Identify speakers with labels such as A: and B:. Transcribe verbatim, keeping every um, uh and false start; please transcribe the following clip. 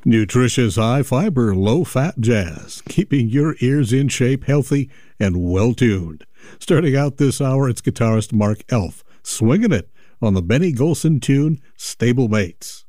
A: Nutritious high-fiber, low-fat jazz, keeping your ears in shape, healthy, and well-tuned. Starting out this hour, it's guitarist Mark Elf, swinging it on the Benny Golson tune, Stablemates.